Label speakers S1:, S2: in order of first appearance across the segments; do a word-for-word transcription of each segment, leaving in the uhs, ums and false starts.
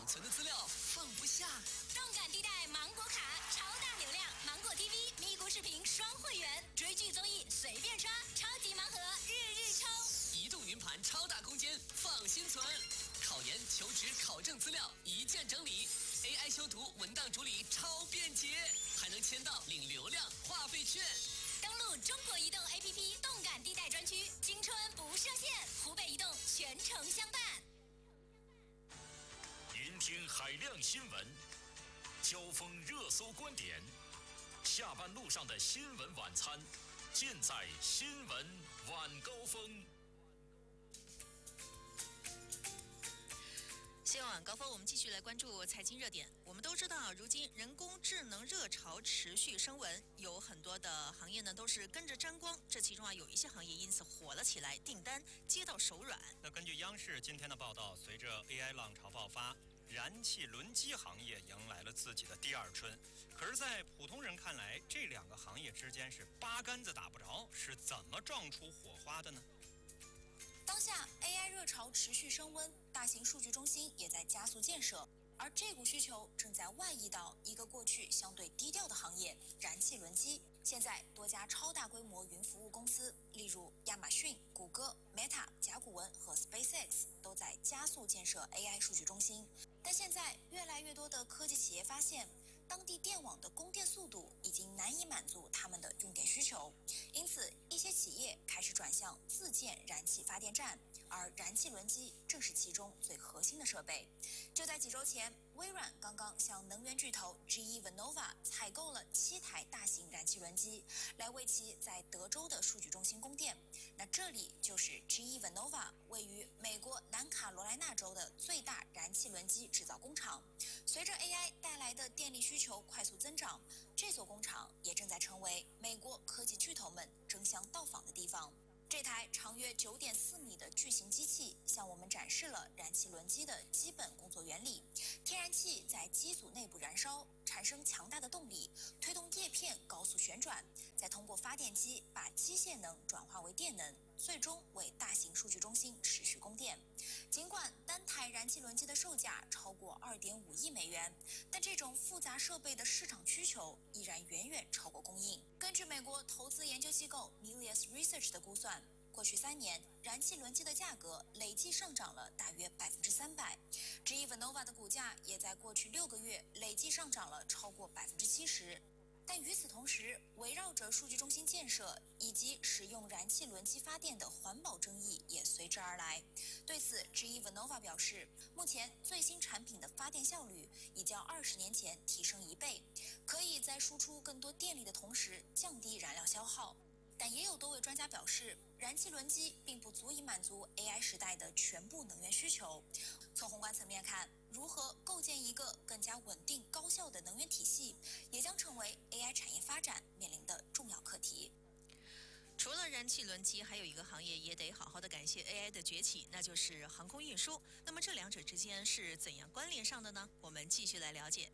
S1: 存的资料放不下。
S2: 动感地带芒果卡，超大流量，芒果 T V 咪咕视频双会员，追剧综艺随便刷，超级盲盒日日抽。
S1: 移动云盘超大空间，放心存。考研、求职、考证资料一键整理 ，A I 修图、文档处理超便捷，还能签到领流量话费券。
S2: 登录中国移动 A P P 动感地带专区，青春不设限，湖北移动全程相伴。
S3: 聆听海量新闻，交锋热搜观点，下班路上的新闻晚餐，尽在新闻晚高峰。
S4: 新闻晚高峰，我们继续来关注财经热点。我们都知道，如今人工智能热潮持续升温，有很多的行业呢都是跟着沾光。这其中啊，有一些行业因此火了起来，订单接到手软。
S5: 那根据央视今天的报道，随着 A I 浪潮爆发，燃气轮机行业迎来了自己的第二春。可是，在普通人看来，这两个行业之间是八竿子打不着，是怎么撞出火花的呢？
S6: 当下 A I 热潮持续升温，大型数据中心也在加速建设，而这股需求正在外溢到一个过去相对低调的行业——燃气轮机。现在，多家超大规模云服务公司，例如亚马逊、谷歌、Meta、甲骨文和 SpaceX， 都在加速建设 A I 数据中心。但现在，越来越多的科技企业发现，当地电网的供电速度已经难以满足他们的用电需求，因此一些企业开始转向自建燃气发电站，而燃气轮机正是其中最核心的设备。就在几周前，微软刚刚向能源巨头 G E Vernova 采购了七台大型燃气轮机，来为其在德州的数据中心供电。那这里就是 G E Vernova 位于美国南卡罗来纳州的最大燃气轮机制造工厂。随着 A I 带来的电力需求快速增长，这座工厂也正在成为美国科技巨头们争相到访的地方。这台长约九点四米的巨型机器向我们展示了燃气轮机的基本工作原理。天然气在机组内部燃烧，产生强大的动力，推动叶片高速旋转，再通过发电机把机械能转化为电能，最终为大型数据中心持续供电。尽管单台燃气轮机的售价超过 二点五亿美元，但这种复杂设备的市场需求依然远远超过供应。根据美国投资研究机构 Melius Research 的估算，过去三年，燃气轮机的价格累计上涨了大约百分之三百。G E Vernova 的股价也在过去六个月累计上涨了超过百分之七十。但与此同时，围绕着数据中心建设以及使用燃气轮机发电的环保争议也随之而来。对此 ，G E Vernova 表示，目前最新产品的发电效率已较二十年前提升一倍，可以在输出更多电力的同时降低燃料消耗。但也有多位专家表示，燃气轮机并不足以满足 A I 时代的全部能源需求。从宏观层面看，如何构建一个更加稳定高效的能源体系，也将成为 A I 产业发展面临的重要课题。
S4: 除了燃气轮机，还有一个行业也得好好的感谢 A I 的崛起，那就是航空运输。那么这两者之间是怎样关联上的呢？我们继续来了解。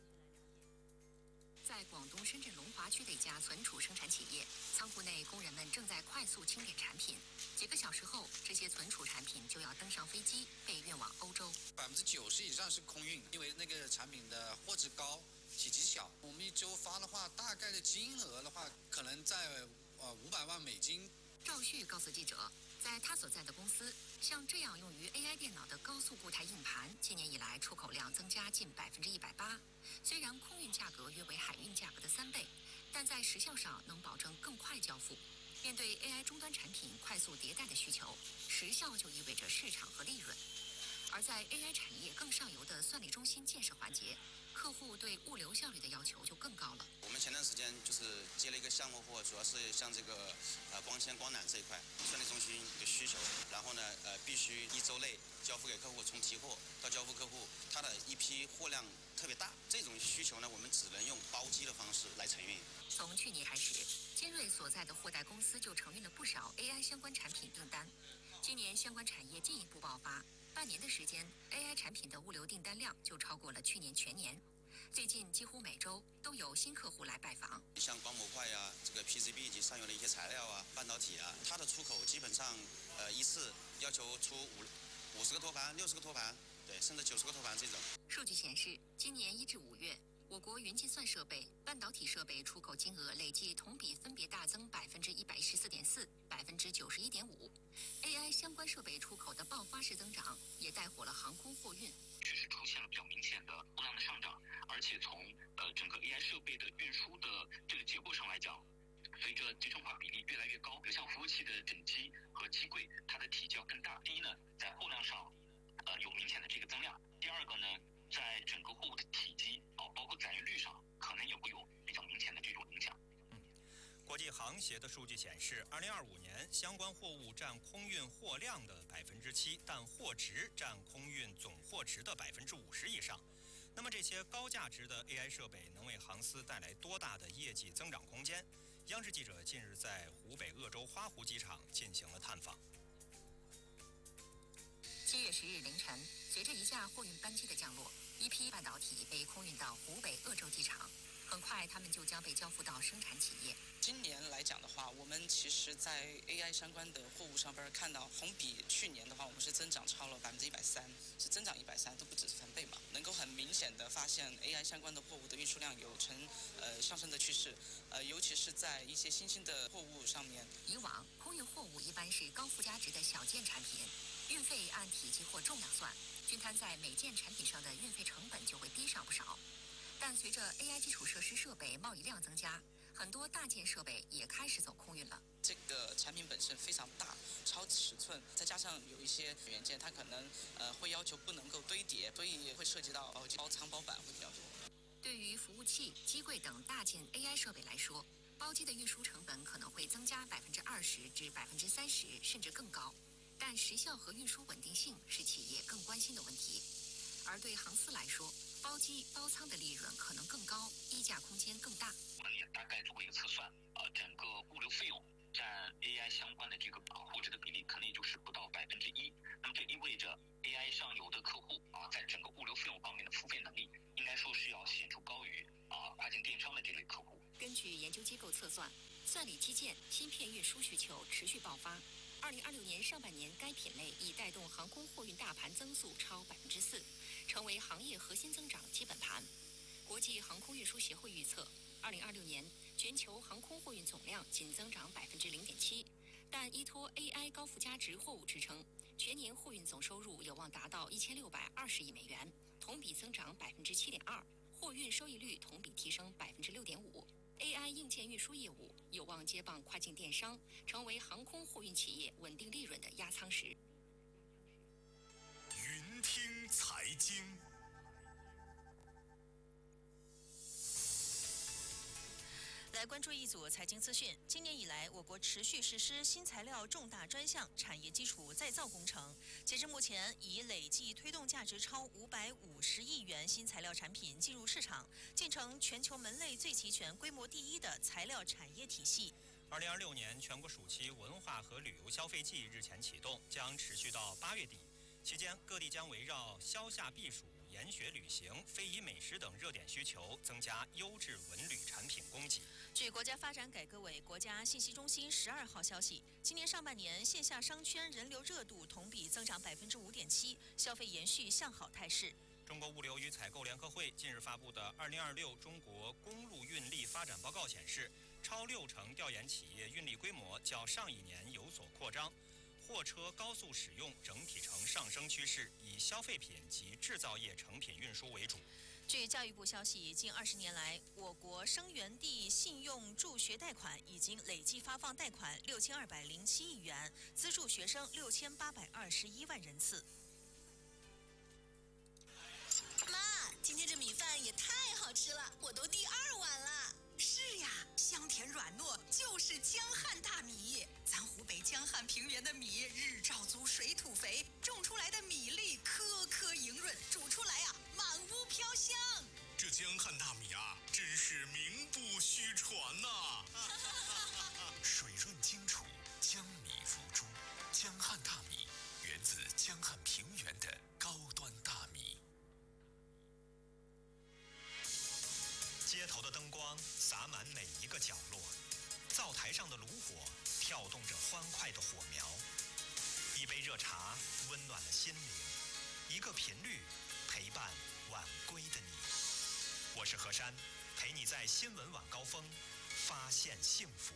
S7: 在广东深圳龙华区的一家存储生产企业，仓库内工人们正在快速清点产品。几个小时后，这些存储产品就要登上飞机，被运往欧洲。
S8: 百分之九十以上是空运，因为那个产品的货值高，体积小。我们一周发的话，大概的金额的话，可能在呃五百万美金。
S7: 赵旭告诉记者，在他所在的公司，像这样用于 A I 电脑的高速固态硬盘，今年以来出口量增加近百分之一百八。虽然空运价格约为海运价格的三倍，但在时效上能保证更快交付。面对 A I 终端产品快速迭代的需求，时效就意味着市场和利润。而在 A I 产业更上游的算力中心建设环节，客户对物流效率的要求就更高了。
S9: 我们前段时间就是接了一个项目货，主要是像这个呃光纤光缆这一块，算力中心的需求，然后呢呃必须一周内交付给客户，从提货到交付客户，它的一批货量特别大，这种需求呢我们只能用包机的方式来承运。
S7: 从去年开始，尖锐所在的货代公司就承运了不少 A I 相关产品订单。今年相关产业进一步爆发，半年的时间 ，A I 产品的物流订单量就超过了去年全年。最近几乎每周都有新客户来拜访。
S9: 像光模块啊，这个 P C B 以及上游的一些材料啊，半导体啊，它的出口基本上呃一次要求出五五十个托盘、六十个托盘，对，甚至九十个托盘这种。
S7: 数据显示，今年一至五月，我国云计算设备、半导体设备出口金额累计同比分别大增百分之一百一十四点四、百分之九十一点五。A I 相关设备出口的爆发式增长，也带火了航空货运。
S10: 确实出现了比较明显的波量的上涨，而且从呃整个 A I 设备的运输的这个结构上来讲，随着集成化比例越来越高，像服务器的整机和机柜，它的体积要更大。第一呢，在货量上，呃有明显的这个增量；第二个呢，在整个货物的体积啊，包括载运率上，可能也会有比较明显的这种影响。
S5: 国际航协的数据显示，二零二五年相关货物占空运货量的百分之七，但货值占空运总货值的百分之五十以上。那么这些高价值的 A I 设备能为航司带来多大的业绩增长空间？央视记者近日在湖北鄂州花湖机场进行了探访。
S7: 七月十日凌晨，随着一架货运班机的降落，一批半导体被空运到湖北鄂州机场。很快，他们就将被交付到生产企业。
S11: 今年来讲的话，我们其实在 A I 相关的货物上边看到，同比去年的话，我们是增长超了百分之一百三，是增长一百三，都不止翻倍嘛。能够很明显的发现 A I 相关的货物的运输量有呈呃上升的趋势，呃，尤其是在一些新兴的货物上面。
S7: 以往空运货物一般是高附加值的小件产品，运费按体积或重量算，均摊在每件产品上的运费成本就会低上不少。但随着 A I 基础设施设备贸易量增加，很多大件设备也开始走空运了。
S11: 这个产品本身非常大，超尺寸，再加上有一些元件，它可能呃会要求不能够堆叠，所以会涉及到包包仓包板会比较多。
S7: 对于服务器、机柜等大件 A I 设备来说，包机的运输成本可能会增加百分之二十至百分之三十，甚至更高。但时效和运输稳定性是企业更关心的问题。而对航司来说，包机包仓的利润可能更高，溢价空间更大。
S10: 我们也大概做过一个测算，啊，整个物流费用占 A I 相关的这个货值的比例，可能也就是不到百分之一。那么这意味着 A I 上游的客户啊，在整个物流费用方面的付费能力，应该说是要显著高于啊跨境电商的这类客户。
S7: 根据研究机构测算，算力基建、芯片运输需求持续爆发。二零二六年上半年，该品类已带动航空货运大盘增速超百分之四，成为行业核心增长基本盘。国际航空运输协会预测，二零二六年全球航空货运总量仅增长百分之零点七，但依托 A I 高附加值货物支撑，全年货运总收入有望达到一千六百二十亿美元，同比增长百分之七点二，货运收益率同比提升百分之六点五。A I 硬件运输业务有望接棒跨境电商，成为航空货运企业稳定利润的压舱石。
S3: 云听财经。
S4: 来关注一组财经资讯。今年以来，我国持续实施新材料重大专项产业基础再造工程。截至目前，已累计推动价值超五百五十亿元新材料产品进入市场，建成全球门类最齐全、规模第一的材料产业体系。
S5: 二零二六年全国暑期文化和旅游消费季日前启动，将持续到八月底。期间，各地将围绕消夏避暑、研学旅行、非遗美食等热点需求，增加优质文旅产品供给。
S4: 据国家发展改革委国家信息中心十二号消息，今年上半年线下商圈人流热度同比增长百分之五点七，消费延续向好态势。
S5: 中国物流与采购联合会近日发布的《二零二六中国公路运力发展报告》显示，超六成调研企业运力规模较上一年有所扩张，货车高速使用整体呈上升趋势，以消费品及制造业成品运输为主。
S4: 据教育部消息，近二十年来，我国生源地信用助学贷款已经累计发放贷款六千二百零七亿元，资助学生六千八百二十一万人次。
S2: 妈，今天这米饭也太好吃了，我都第二碗了。
S12: 是呀，香甜软糯就是江汉大米。咱湖北江汉平原的米日照足，水土肥，种出来的米粒颗颗莹润，煮出来啊满屋飘香。
S13: 这江汉大米啊，真是名不虚传呐、啊！
S3: 水润精楚，江米如珠。江汉大米源自江汉平原的高端大米。
S5: 街头的灯光洒满每一个角落，灶台上的炉火跳动着欢快的火苗。
S14: 一杯热茶温暖了心灵，一个频率陪伴晚归的你。我是何山，陪你在新闻晚高峰发现幸福。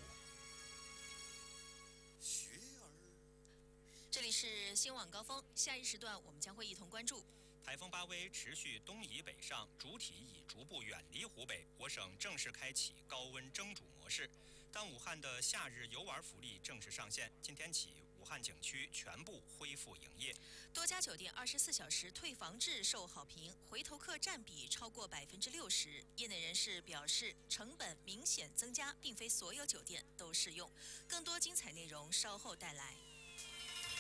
S4: 这里是新晚高峰，下一时段我们将会一同关注。
S5: 台风巴威持续东移北上，主体已逐步远离湖北，我省正式开启高温蒸煮模式。当武汉的夏日游玩福利正式上线，今天起武汉景区全部恢复营业。
S4: 多家酒店二十四小时退房制受好评，回头客占比超过百分之六十。业内人士表示，成本明显增加，并非所有酒店都适用。更多精彩内容稍后带来。